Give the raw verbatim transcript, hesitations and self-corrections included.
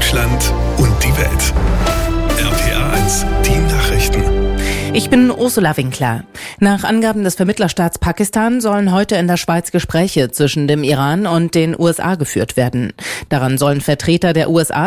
Deutschland und die Welt. R P R eins, die Nachrichten. Ich bin Ursula Winkler. Nach Angaben des Vermittlerstaats Pakistan sollen heute in der Schweiz Gespräche zwischen dem Iran und den U S A geführt werden. Daran sollen Vertreter der U S A